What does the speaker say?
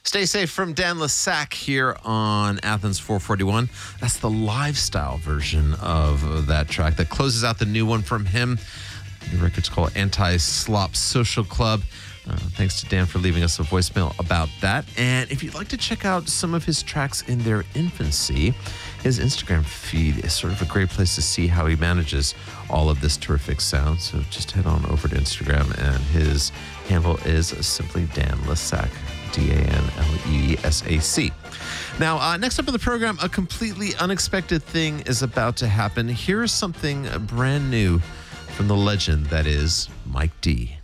Stay safe from Dan Lessac here on Athens 441. That's the lifestyle version of that track that closes out the new one from him. The record's called Anti-Slop Social Club. Thanks to Dan for leaving us a voicemail about that. And if you'd like to check out some of his tracks in their infancy, his Instagram feed is sort of a great place to see how he manages all of this terrific sound. So just head on over to Instagram, and his handle is simply Dan Lessac, DANLESAC. Now, next up in the program, a completely unexpected thing is about to happen. Here's something brand new from the legend that is Mike D.